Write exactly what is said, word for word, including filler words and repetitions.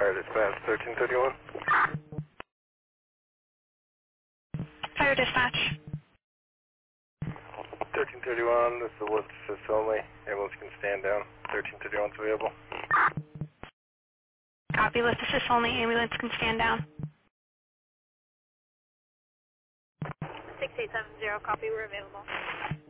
Fire dispatch, thirteen thirty-one. Fire dispatch. thirteen thirty-one, this is the lift assist only. Ambulance can stand down. thirteen thirty-one is available. Copy, lift assist only, ambulance can stand down. six eight seven zero, copy, we're available.